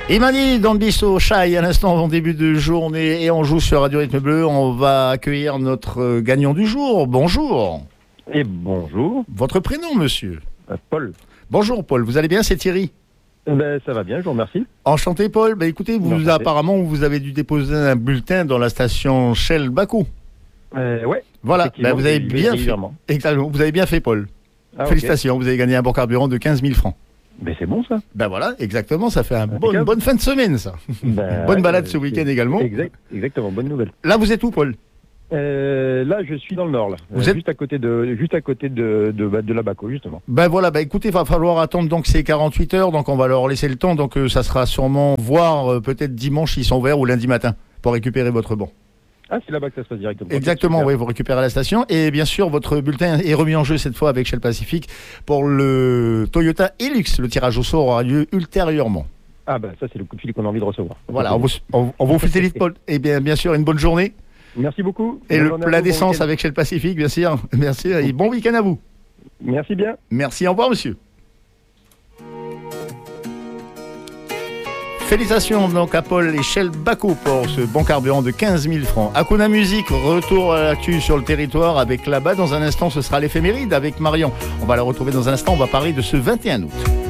Imani dans le bistrot Chai, à l'instant en début de journée, et on joue sur Radio Rythme Bleu. On va accueillir notre gagnant du jour. Bonjour. Et bonjour. Votre prénom, monsieur? Paul. Bonjour Paul, vous allez bien? C'est Thierry. Ça va bien, je vous remercie. Enchanté Paul. Écoutez, apparemment vous avez dû déposer un bulletin dans la station Shell Bakou. Ouais. Voilà, vous avez bien fait. Exactement, vous avez bien fait Paul. Félicitations, okay. Vous avez gagné un bon carburant de 15 000 francs. C'est bon ça. Voilà, exactement, ça fait une bonne fin de semaine ça. Bonne balade ce week-end également. Exactement, bonne nouvelle. Là vous êtes où Paul? Là je suis dans le nord là. Vous êtes juste à côté de la Baco justement. Écoutez, il va falloir attendre donc ces 48 heures, donc on va leur laisser le temps, donc ça sera sûrement peut-être dimanche ils sont ouverts ou lundi matin pour récupérer votre bon. Ah, c'est là-bas que ça se passe directement. Exactement, oui, vous récupérez à la station. Et bien sûr, votre bulletin est remis en jeu cette fois avec Shell Pacific pour le Toyota Hilux. Le tirage au sort aura lieu ultérieurement. Ça c'est le coup de fil qu'on a envie de recevoir. Voilà, on vous félicite Paul. Et bien sûr, une bonne journée. Merci beaucoup. Et le plat d'essence avec Shell Pacific, bien sûr. Merci et bon week-end à vous. Merci bien. Merci, au revoir monsieur. Félicitations donc à Paul et Shell Bakou pour ce bon carburant de 15 000 francs. Hakuna Musique, retour à l'actu sur le territoire avec là-bas. Dans un instant, ce sera l'éphéméride avec Marion. On va la retrouver dans un instant, on va parler de ce 21 août.